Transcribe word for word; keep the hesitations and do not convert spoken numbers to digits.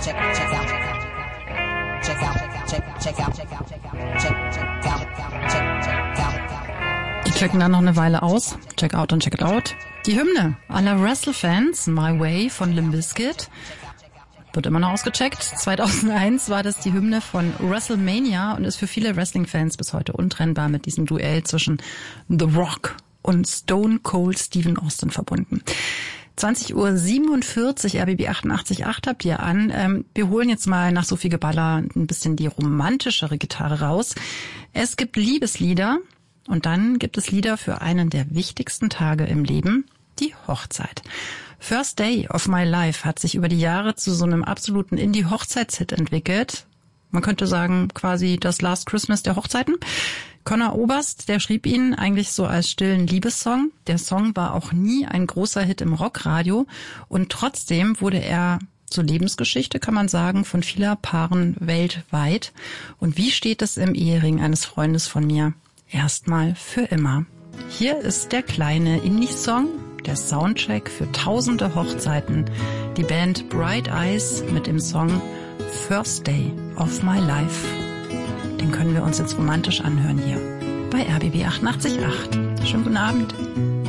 check, check out, check out, check, check out, check out, check out, check, check out, check, check out. Die checken dann noch eine Weile aus. Check out und check it out. Die Hymne aller Wrestle-Fans, My Way von Limp Bizkit. Wird immer noch ausgecheckt. zweitausendeins war das die Hymne von WrestleMania und ist für viele Wrestling-Fans bis heute untrennbar mit diesem Duell zwischen The Rock und Stone Cold Stephen Austin verbunden. zwanzig Uhr siebenundvierzig, R B B achtundachtzig Komma acht habt ihr an. Ähm, wir holen jetzt mal nach so viel Geballer ein bisschen die romantischere Gitarre raus. Es gibt Liebeslieder und dann gibt es Lieder für einen der wichtigsten Tage im Leben, die Hochzeit. First Day of My Life hat sich über die Jahre zu so einem absoluten Indie-Hochzeitshit entwickelt. Man könnte sagen, quasi das Last Christmas der Hochzeiten. Conor Oberst, der schrieb ihn eigentlich so als stillen Liebessong. Der Song war auch nie ein großer Hit im Rockradio und trotzdem wurde er zur Lebensgeschichte, kann man sagen, von vieler Paaren weltweit. Und wie steht es im Ehering eines Freundes von mir? Erstmal für immer. Hier ist der kleine Indie-Song, der Soundtrack für tausende Hochzeiten. Die Band Bright Eyes mit dem Song First Day of My Life. Den können wir uns jetzt romantisch anhören hier bei R B B achtundachtzig Komma acht. Schönen guten Abend.